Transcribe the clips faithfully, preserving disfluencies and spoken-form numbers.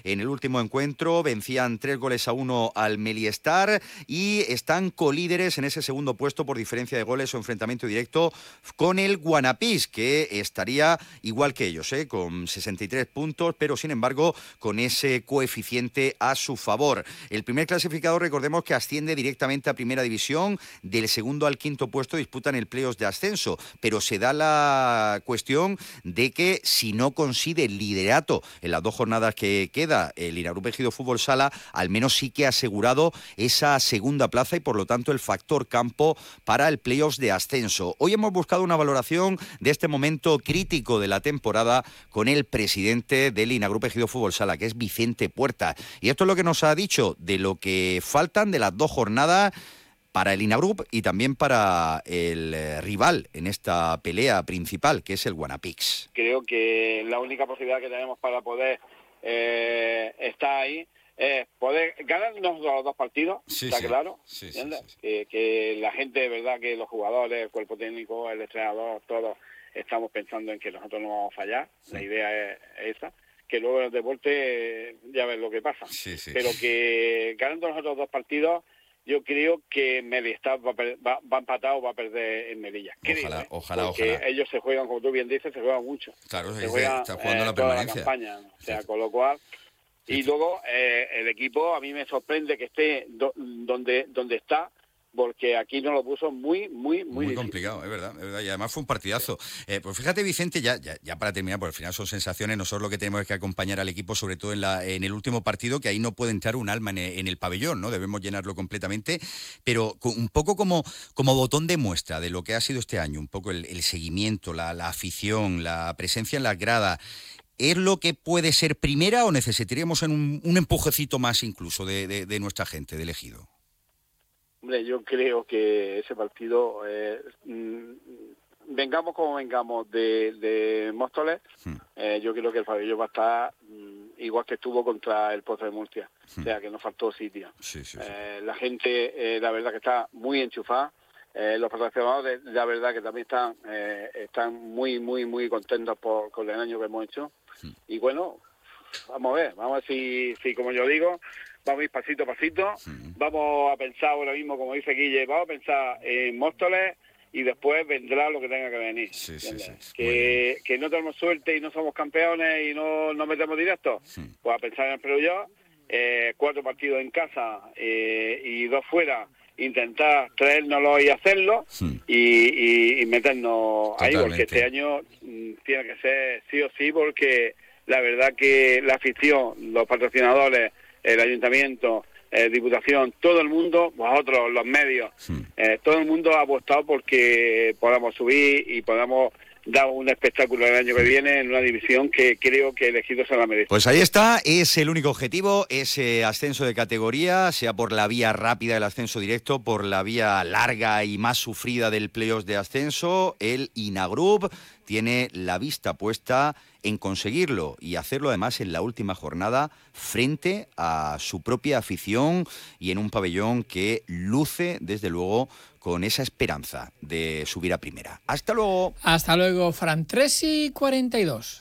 en el último encuentro, vencían tres goles a uno al Meliestar y están colíderes en ese segundo puesto por diferencia de goles o enfrentamiento directo con el Guanapís, que estaría igual que ellos, ¿eh? con sesenta y tres puntos, pero sin embargo con ese coeficiente a su favor. El primer clasificado, recordemos que asciende directamente a Primera División, del segundo al quinto puesto disputan el playoff de ascenso, pero se da la cuestión de que si no consigue el liderato en las dos jornadas que queda el Inarup Ejido Fútbol Sala, al menos sí que ha asegurado esa segunda plaza y por lo tanto el factor campo para el playoff de ascenso. Hoy hemos buscado una valoración de este momento crítico de la temporada con el presidente del Inarup Ejido Fútbol Sala, que es Vicente Puerta, y esto es lo que nos ha dicho de lo que faltan de las dos jornadas para el Inarup y también para el eh, rival en esta pelea principal, que es el Guanapix. Creo que la única posibilidad que tenemos para poder eh, estar ahí es poder ganarnos los dos partidos, sí, está sí. claro, sí, sí, sí. Que, que la gente, de verdad, que los jugadores, el cuerpo técnico, el entrenador, todos estamos pensando en que nosotros no vamos a fallar, sí. La idea es, es esa, que luego en el deporte ya ves lo que pasa, sí, sí. Pero que ganando nosotros dos partidos, yo creo que Meliestar va, va, va empatado o va a perder en Melilla. Creo, ojalá, ¿eh? ojalá, Porque ojalá. ellos se juegan, como tú bien dices, se juegan mucho. Claro, se dice, juegan, está jugando eh, la toda permanencia. La campaña, o sea, sí. Con lo cual... Sí, y sí. luego eh, el equipo a mí me sorprende que esté do, donde donde está, porque aquí nos lo puso muy, muy, muy, muy complicado, es verdad, es verdad, y además fue un partidazo. Eh, pues fíjate, Vicente, ya, ya, ya para terminar, porque al final son sensaciones, nosotros lo que tenemos es que acompañar al equipo, sobre todo en, la, en el último partido, que ahí no puede entrar un alma en el, en el pabellón, ¿no? Debemos llenarlo completamente, pero un poco como, como botón de muestra de lo que ha sido este año, un poco el, el seguimiento, la, la afición, la presencia en las gradas. ¿Es lo que puede ser primera o necesitaríamos un, un empujecito más incluso de, de, de nuestra gente, del Ejido? Hombre, yo creo que ese partido, eh, mmm, vengamos como vengamos de, de Móstoles, hmm. eh, yo creo que el pabellón va a estar mmm, igual que estuvo contra el Pozo de Murcia, hmm. o sea que nos faltó sitio. Sí, sí, sí. Eh, la gente, eh, la verdad que está muy enchufada. Eh, los patrocinadores, la verdad que también están eh, están muy, muy, muy contentos por, con el año que hemos hecho. Sí. Y bueno, vamos a ver, vamos a ver si, si como yo digo, vamos a ir pasito a pasito. Sí. Vamos a pensar ahora mismo, como dice Guille, vamos a pensar en Móstoles y después vendrá lo que tenga que venir. Sí, sí, sí. Que, que no tenemos suerte y no somos campeones y no nos metemos directos. Sí. Pues a pensar en el Perelló, eh, cuatro partidos en casa eh, y dos fuera, intentar traérnoslo y hacerlo sí. y, y, y meternos totalmente ahí, porque este año mm, tiene que ser sí o sí, porque la verdad que la afición, los patrocinadores, el ayuntamiento, eh, diputación, todo el mundo, vosotros, los medios, sí. eh, todo el mundo ha apostado porque podamos subir y podamos dar un espectáculo el año que viene en una división que creo que el Ejido se la merece. Pues ahí está, es el único objetivo, ese ascenso de categoría, sea por la vía rápida del ascenso directo, por la vía larga y más sufrida del playoff de ascenso. El Inarup tiene la vista puesta en conseguirlo y hacerlo además en la última jornada frente a su propia afición y en un pabellón que luce desde luego con esa esperanza de subir a primera. Hasta luego. Hasta luego, Fran. tres y cuarenta y dos.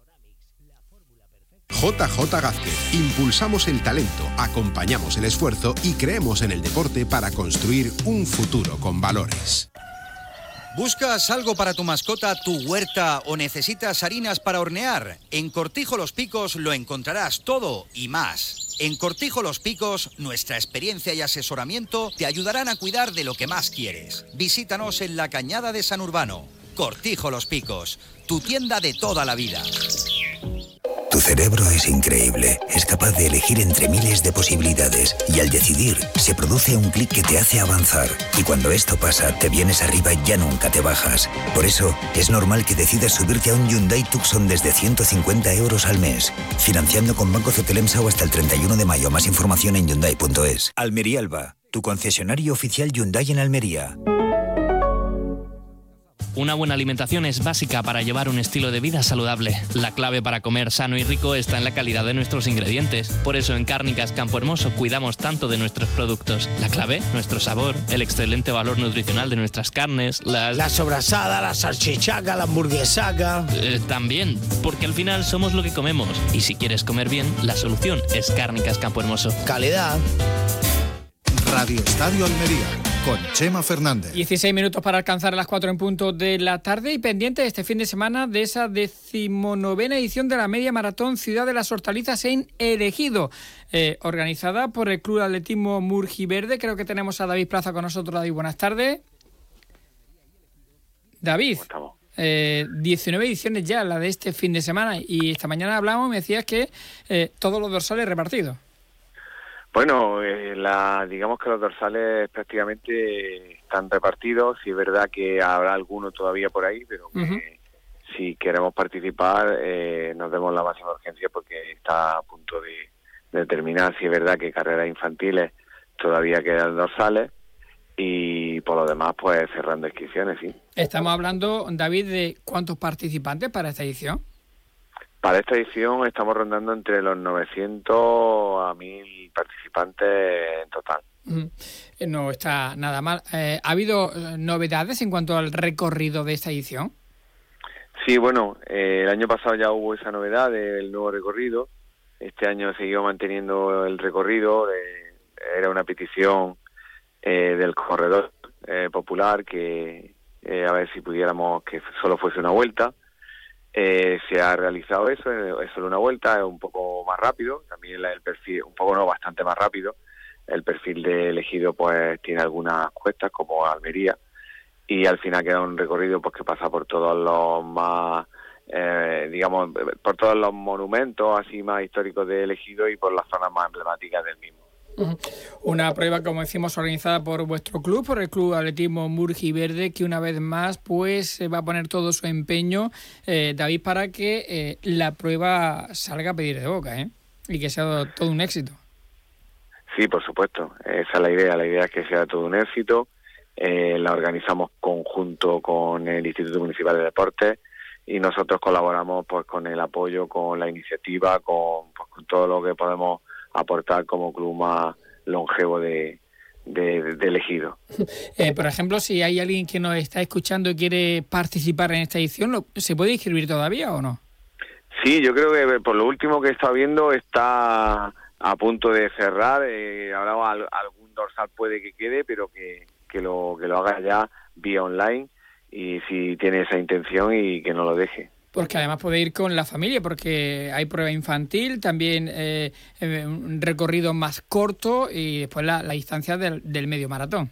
J J Gázquez. Impulsamos el talento, acompañamos el esfuerzo y creemos en el deporte para construir un futuro con valores. ¿Buscas algo para tu mascota, tu huerta o necesitas harinas para hornear? En Cortijo Los Picos lo encontrarás todo y más. En Cortijo Los Picos, nuestra experiencia y asesoramiento te ayudarán a cuidar de lo que más quieres. Visítanos en la Cañada de San Urbano. Cortijo Los Picos, tu tienda de toda la vida. Tu cerebro es increíble, es capaz de elegir entre miles de posibilidades y al decidir se produce un clic que te hace avanzar y cuando esto pasa te vienes arriba y ya nunca te bajas. Por eso es normal que decidas subirte a un Hyundai Tucson desde ciento cincuenta euros al mes, financiando con Banco Cetelemsa o hasta el treinta y uno de mayo. Más información en Hyundai punto es. Almería Alba, tu concesionario oficial Hyundai en Almería. Una buena alimentación es básica para llevar un estilo de vida saludable. La clave para comer sano y rico está en la calidad de nuestros ingredientes. Por eso en Cárnicas Campo Hermoso cuidamos tanto de nuestros productos. La clave, nuestro sabor, el excelente valor nutricional de nuestras carnes, las... La sobrasada, la salchichaca, la hamburguesaca... Eh, también, porque al final somos lo que comemos. Y si quieres comer bien, la solución es Cárnicas Campo Hermoso. Calidad. Radio Estadio Almería, con Chema Fernández. dieciséis minutos para alcanzar las cuatro en punto de la tarde y pendiente este fin de semana de esa decimonovena edición de la Media Maratón Ciudad de las Hortalizas en El Ejido, eh, organizada por el Club Atletismo Murgiverde. Creo que tenemos a David Plaza con nosotros. David, buenas tardes. David, eh, diecinueve ediciones ya, la de este fin de semana, y esta mañana hablamos y me decías que eh, todos los dorsales repartidos. Bueno, eh, la, digamos que los dorsales prácticamente están repartidos. Sí es verdad que habrá alguno todavía por ahí, pero que uh-huh. si queremos participar eh, nos demos la máxima urgencia porque está a punto de, de terminar. Sí es verdad que carreras infantiles todavía quedan dorsales y por lo demás pues cerrando inscripciones, sí. Estamos hablando, David, de ¿cuántos participantes para esta edición? Para esta edición estamos rondando entre los novecientos a mil participantes en total. No está nada mal. Eh, ¿Ha habido novedades en cuanto al recorrido de esta edición? Sí, bueno, eh, el año pasado ya hubo esa novedad del nuevo recorrido. Este año siguió manteniendo el recorrido. De, era una petición eh, del corredor eh, popular que eh, a ver si pudiéramos que solo fuese una vuelta. Eh, se ha realizado eso, es solo una vuelta, es un poco más rápido, también el perfil, un poco no, bastante más rápido. El perfil de elegido pues tiene algunas cuestas como Almería y al final queda un recorrido pues que pasa por todos los más, eh, digamos, por todos los monumentos así más históricos de elegido y por las zonas más emblemáticas del mismo. Una prueba, como decimos, organizada por vuestro club, por el Club Atletismo Murgiverde, que una vez más pues va a poner todo su empeño, eh, David, para que eh, la prueba salga a pedir de boca, ¿eh? Y que sea todo un éxito. Sí, por supuesto, esa es la idea, la idea es que sea todo un éxito. Eh, la organizamos conjunto con el Instituto Municipal de Deportes y nosotros colaboramos pues con el apoyo, con la iniciativa, con, pues, con todo lo que podemos aportar como club más longevo de, de, de elegido. Eh, por ejemplo, si hay alguien que nos está escuchando y quiere participar en esta edición, ¿se puede inscribir todavía o no? Sí, yo creo que por lo último que he estado viendo está a punto de cerrar. Eh, habrá algún dorsal puede que quede, pero que, que, lo, que lo haga ya vía online y si tiene esa intención y que no lo deje. Porque además puede ir con la familia, porque hay prueba infantil, también eh, un recorrido más corto y después la, la distancia del, del medio maratón.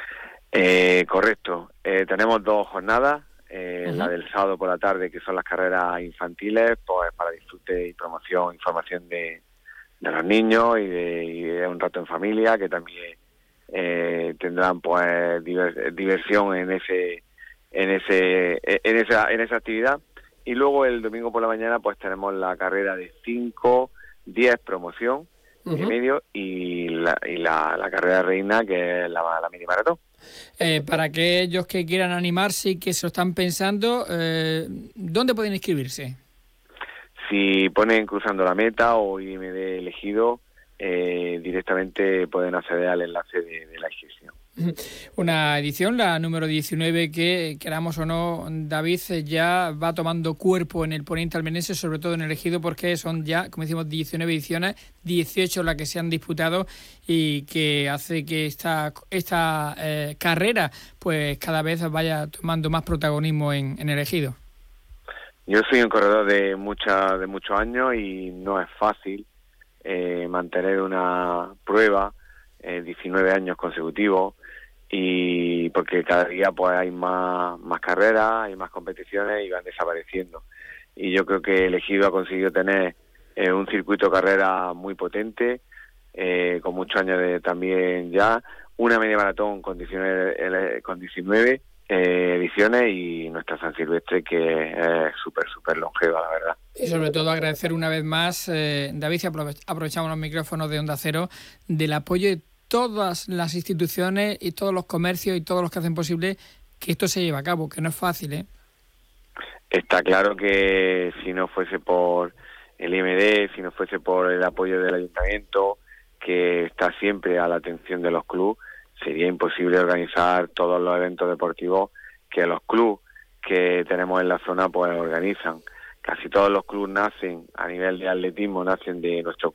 Eh, correcto. Eh, tenemos dos jornadas, eh, uh-huh. la del sábado por la tarde, que son las carreras infantiles, pues para disfrute y promoción, información de, de los niños y de, y de un rato en familia, que también eh, tendrán pues divers, diversión en ese, en ese, en esa, en esa actividad. Y luego el domingo por la mañana pues tenemos la carrera de cinco, diez promoción uh-huh. y medio y la, y la, la carrera reina que es la, la mini maratón. Eh, para aquellos que quieran animarse y que se lo están pensando, eh, ¿dónde pueden inscribirse? Si ponen Cruzando la Meta o I M D Elegido, eh, directamente pueden acceder al enlace de, de la inscripción. Una edición, la número diecinueve, que queramos o no, David, ya va tomando cuerpo en el poniente almenense, sobre todo en el Ejido, porque son ya, como decimos, diecinueve ediciones, dieciocho las que se han disputado y que hace que esta esta eh, carrera pues cada vez vaya tomando más protagonismo en, en el Ejido. Yo soy un corredor de mucha, de muchos años y no es fácil eh, mantener una prueba eh, diecinueve años consecutivos. Y porque cada día pues hay más más carreras, hay más competiciones y van desapareciendo. Y yo creo que el Ejido ha conseguido tener eh, un circuito de carrera muy potente, eh, con muchos años de también ya, una media maratón con diecinueve, con diecinueve eh, ediciones y nuestra San Silvestre que es súper, súper longeva, la verdad. Y sobre todo agradecer una vez más, eh, David, si aprovechamos los micrófonos de Onda Cero, del apoyo de todas las instituciones y todos los comercios y todos los que hacen posible que esto se lleve a cabo, que no es fácil, ¿eh? Está claro que si no fuese por el I M D, si no fuese por el apoyo del ayuntamiento, que está siempre a la atención de los clubes, sería imposible organizar todos los eventos deportivos que los clubes que tenemos en la zona pues organizan. Casi todos los clubes nacen, a nivel de atletismo, nacen de nuestro